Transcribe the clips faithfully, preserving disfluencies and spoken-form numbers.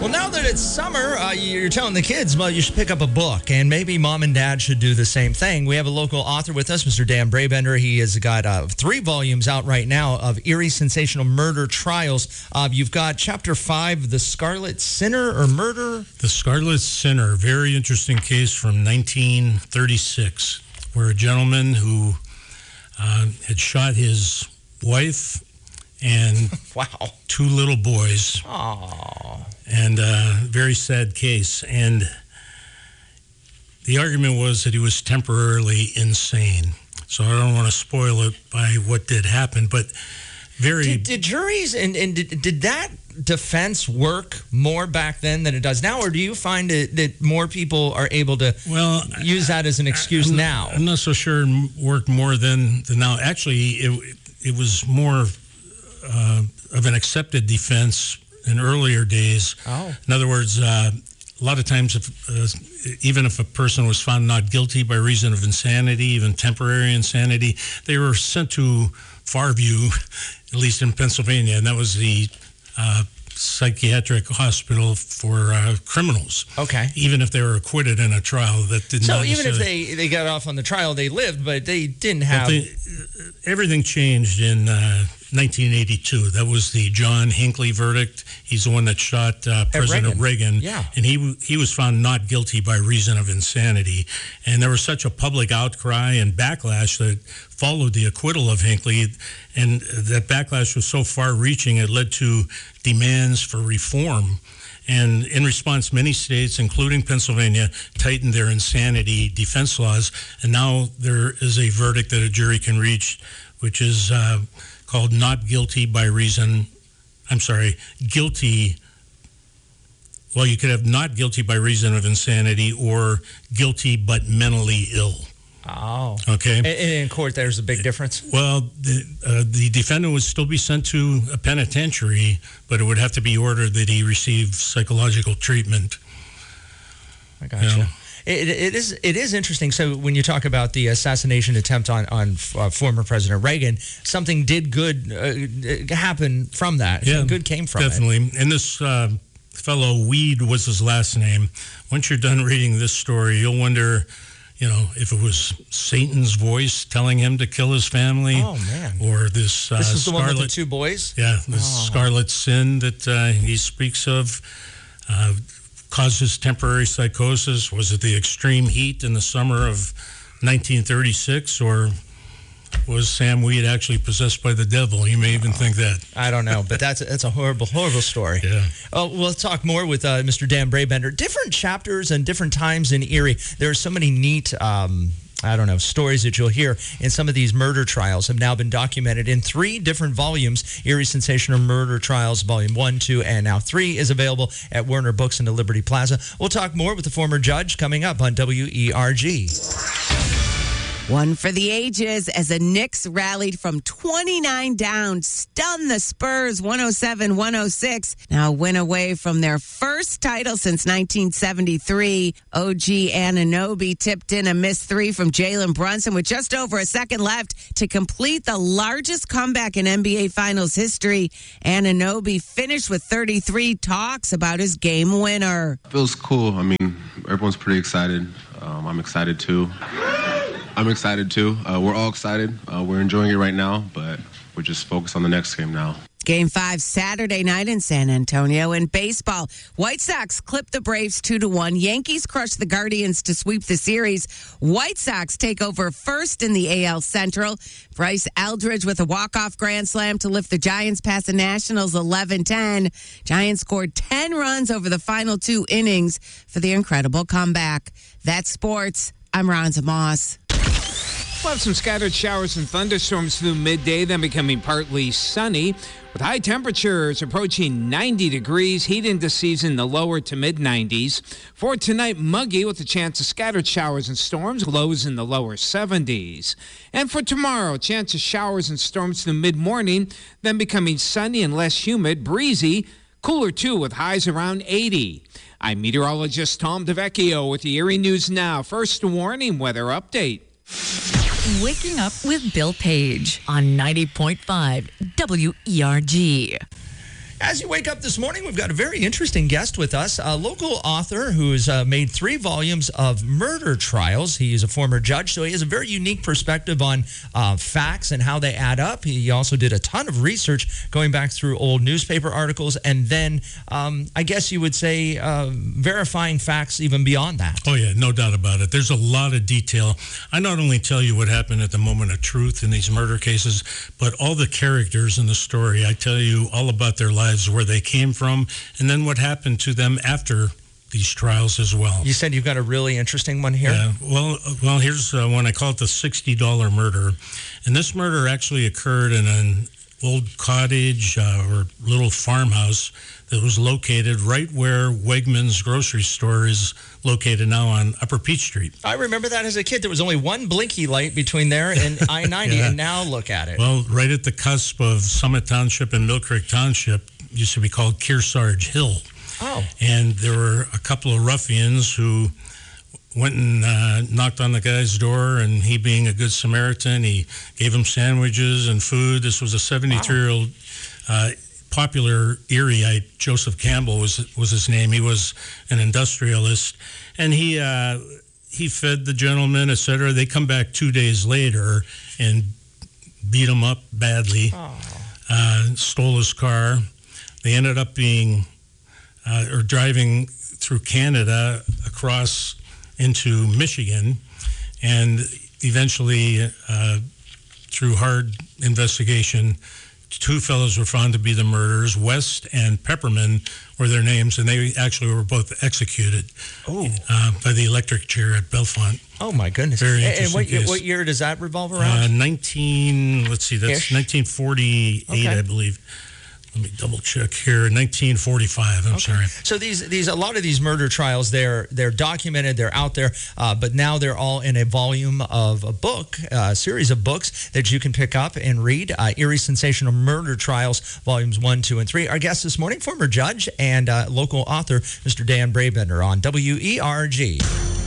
Well, now that it's summer, uh, you're telling the kids, well, you should pick up a book, and maybe mom and dad should do the same thing. We have a local author with us, Mister Dan Brabender. He has got uh, three volumes out right now of eerie, sensational murder trials. Uh, you've got chapter five, The Scarlet Sinner or Murder? The Scarlet Sinner, very interesting case from nineteen thirty-six, where a gentleman who uh, had shot his wife and wow. two little boys. Aww. And uh, very sad case. And the argument was that he was temporarily insane. So I don't want to spoil it by what did happen, but very... Did, did juries, and, and did, did that defense work more back then than it does now, or do you find it, that more people are able to well, use that as an excuse I'm, now? I'm not so sure it worked more than, than now. Actually, it, it was more uh, of an accepted defense in earlier days. Oh. In other words, uh, a lot of times, if, uh, even if a person was found not guilty by reason of insanity, even temporary insanity, they were sent to Farview, at least in Pennsylvania, and that was the uh, psychiatric hospital for uh, criminals. Okay. Even if they were acquitted in a trial, that did so not. So even if necessarily... they, they got off on the trial, they lived, but they didn't have... They, everything changed in uh, nineteen eighty-two. That was the John Hinckley verdict. He's the one that shot uh, President Reagan. Reagan. Yeah. And he he was found not guilty by reason of insanity. And there was such a public outcry and backlash that followed the acquittal of Hinckley. And that backlash was so far-reaching, it led to demands for reform. And in response, many states, including Pennsylvania, tightened their insanity defense laws. And now there is a verdict that a jury can reach, which is uh, called not guilty by reason, I'm sorry, guilty, well, you could have not guilty by reason of insanity or guilty but mentally ill. Oh. Okay. And in court, there's a big difference? Well, the, uh, the defendant would still be sent to a penitentiary, but it would have to be ordered that he receive psychological treatment. I gotcha. You know? It, it is it is interesting. So when you talk about the assassination attempt on, on uh, former President Reagan, something did good uh, happen from that. Yeah, something good came from definitely. it. Definitely. And this uh, fellow, Weed was his last name. Once you're done reading this story, you'll wonder... You know, if it was Satan's voice telling him to kill his family. Oh, man. Or this uh, This is the scarlet, one with the two boys? Yeah, this oh. scarlet sin that uh, he speaks of uh, causes temporary psychosis. Was it the extreme heat in the summer of nineteen thirty-six, or was Sam Weed actually possessed by the devil? You may even think that. I don't know, but that's a, that's a horrible, horrible story. Yeah. Oh, we'll talk more with uh, Mister Dan Brabender. Different chapters and different times in Erie. There are so many neat, um, I don't know, stories that you'll hear. And some of these murder trials have now been documented in three different volumes. Erie Sensational Murder Trials, Volume one, two, and now three is available at Werner Books in the Liberty Plaza. We'll talk more with the former judge coming up on W E R G. One for the ages as the Knicks rallied from twenty-nine down, stunned the Spurs one oh seven one oh six. Now win away from their first title since nineteen seventy-three. O G Anunoby tipped in a missed three from Jalen Brunson with just over a second left to complete the largest comeback in N B A Finals history. Anunoby finished with thirty-three, talks about his game winner. Feels cool. I mean, everyone's pretty excited. Um, I'm excited too. I'm excited too. Uh, we're all excited. Uh, we're enjoying it right now, but we're just focused on the next game now. Game five Saturday night in San Antonio. In baseball, White Sox clipped the Braves two to one. Yankees crushed the Guardians to sweep the series. White Sox take over first in the A L Central. Bryce Eldridge with a walk-off grand slam to lift the Giants past the Nationals eleven ten. Giants scored ten runs over the final two innings for the incredible comeback. That's sports. I'm Ronza Moss. We'll have some scattered showers and thunderstorms through midday, then becoming partly sunny, with high temperatures approaching ninety degrees, heat into season the lower to mid nineties. For tonight, muggy with a chance of scattered showers and storms, lows in the lower seventies. And for tomorrow, chance of showers and storms through mid-morning, then becoming sunny and less humid, breezy, cooler too with highs around eighty. I'm meteorologist Tom DeVecchio with the Erie News Now. First warning weather update. Waking Up with Bill Page on ninety point five W E R G. As you wake up this morning, we've got a very interesting guest with us, a local author who's uh, made three volumes of murder trials. He is a former judge, so he has a very unique perspective on uh, facts and how they add up. He also did a ton of research going back through old newspaper articles and then, um, I guess you would say, uh, verifying facts even beyond that. Oh, yeah, no doubt about it. There's a lot of detail. I not only tell you what happened at the moment of truth in these murder cases, but all the characters in the story. I tell you all about their lives, where they came from, and then what happened to them after these trials as well. You said you've got a really interesting one here? Yeah, well, well here's uh, one. I call it the sixty dollar murder. And this murder actually occurred in an old cottage uh, or little farmhouse that was located right where Wegmans grocery store is located now on Upper Peach Street. I remember that as a kid. There was only one blinky light between there and I ninety, yeah. And now look at it. Well, right at the cusp of Summit Township and Mill Creek Township, used to be called Kearsarge Hill. Oh. And there were a couple of ruffians who went and uh, knocked on the guy's door, and he, being a good Samaritan, he gave him sandwiches and food. This was a seventy-three-year-old uh, popular Erieite. Joseph Campbell was was his name. He was an industrialist, and he uh, he fed the gentleman, et cetera. They come back two days later and beat him up badly, oh. uh, stole his car. They ended up being uh, or driving through Canada across into Michigan, and eventually, uh, through hard investigation, two fellows were found to be the murderers. West and Pepperman were their names, and they actually were both executed oh. uh, by the electric chair at Bellefonte. Oh, my goodness. Very and interesting what, case. what year does that revolve around? Uh, nineteen, let's see, that's Ish. nineteen forty-eight, Okay. I believe. Let me double check here. nineteen forty-five. I'm Okay. sorry. So these these a lot of these murder trials, they're they're documented, they're out there, uh, but now they're all in a volume of a book, a series of books that you can pick up and read. Uh, Erie Sensational Murder Trials, volumes one, two, and three. Our guest this morning, former judge and uh, local author, Mister Dan Brabender on W E R G.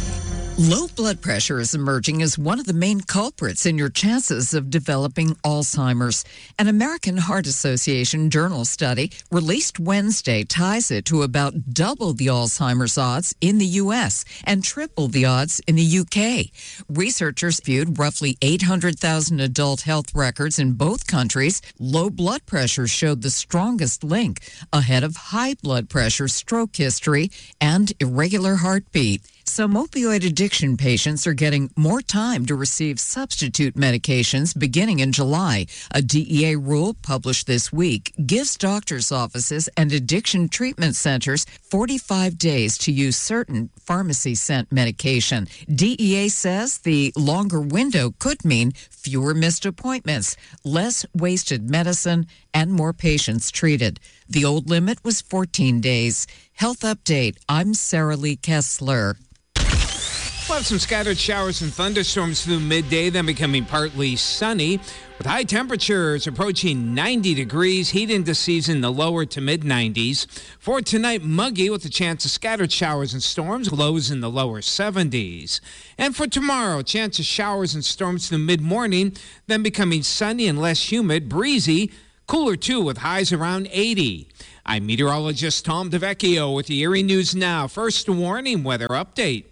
Low blood pressure is emerging as one of the main culprits in your chances of developing Alzheimer's. An American Heart Association journal study released Wednesday ties it to about double the Alzheimer's odds in the U S and triple the odds in the U K. Researchers viewed roughly eight hundred thousand adult health records in both countries. Low blood pressure showed the strongest link, ahead of high blood pressure, stroke history, and irregular heartbeat. Some opioid addiction patients are getting more time to receive substitute medications beginning in July. A D E A rule published this week gives doctors' offices and addiction treatment centers forty-five days to use certain pharmacy-sent medication. D E A says the longer window could mean fewer missed appointments, less wasted medicine, and more patients treated. The old limit was fourteen days. Health Update, I'm Sarah Lee Kessler. We'll have some scattered showers and thunderstorms through midday, then becoming partly sunny, with high temperatures approaching ninety degrees. Heat into season, the lower to mid nineties. For tonight, muggy with a chance of scattered showers and storms, lows in the lower seventies. And for tomorrow, chance of showers and storms through mid-morning, then becoming sunny and less humid, breezy, cooler too with highs around eighty. I'm meteorologist Tom DeVecchio with the Erie News Now. First warning weather update.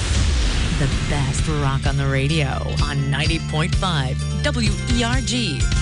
The best rock on the radio on ninety point five W E R G.